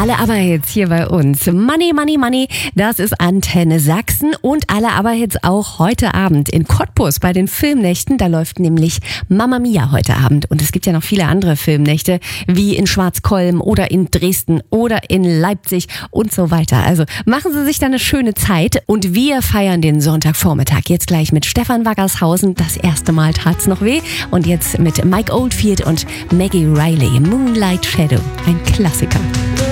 Alle Aber-Hits hier bei uns. Money, Money, Money, das ist Antenne Sachsen und alle Aber-Hits auch heute Abend in Cottbus bei den Filmnächten. Da läuft nämlich Mamma Mia heute Abend. Und es gibt ja noch viele andere Filmnächte, wie in Schwarzkolm oder in Dresden oder in Leipzig und so weiter. Also machen Sie sich da eine schöne Zeit und wir feiern den Sonntagvormittag jetzt gleich mit Stefan Waggershausen. Das erste Mal tat's noch weh. Und jetzt mit Mike Oldfield und Maggie Riley, Moonlight Shadow, ein Klassiker.